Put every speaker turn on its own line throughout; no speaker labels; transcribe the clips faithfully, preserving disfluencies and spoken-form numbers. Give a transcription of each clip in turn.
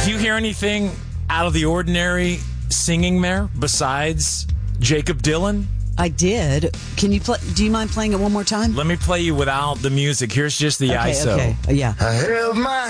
Do you hear anything out of the ordinary singing there besides Jacob Dylan?
I did. Can you play? Do you mind playing it one more time?
Let me play you without the music. Here's just the
okay,
I S O.
Okay. Uh, yeah.
I held my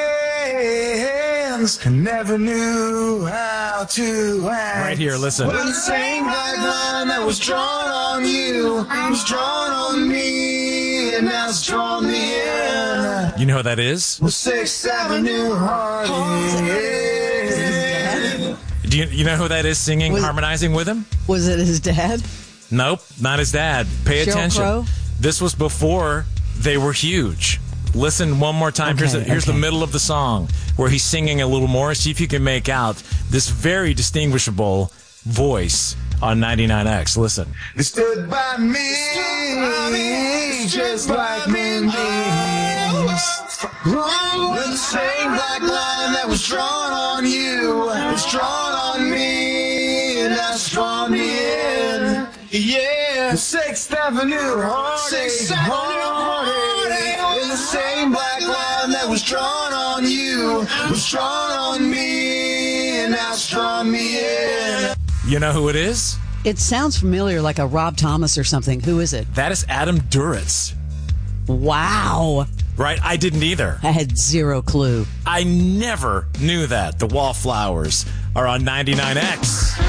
hands and never knew how to act.
Right here, listen.
When the same black line that was drawn on you was drawn on me, and now it's drawn me in.
You know who that is?
The Sixth Avenue Hardy.
Do you, you know who that is singing,
Was-
harmonizing with him?
Was it his dad?
Nope, not his dad. Pay
Sheryl
attention.
Crow?
This was before they were huge. Listen one more time.
Okay,
here's the, here's
okay.
the middle of the song where he's singing a little more. See if you can make out this very distinguishable voice on ninety-nine X. Listen.
They stood by me, just like men do. With the same black line that was drawn on you was drawn on me, and that's drawn me in. Yeah, Sixth Avenue Hardy, Sixth Avenue Hardy. In the same black line that was drawn on you was drawn on me, and that's drawn me in.
You know who it is?
It sounds familiar, like a Rob Thomas or something. Who is it?
That is Adam Duritz.
Wow.
Right? I didn't either.
I had zero clue.
I never knew that. The Wallflowers are on ninety-nine X.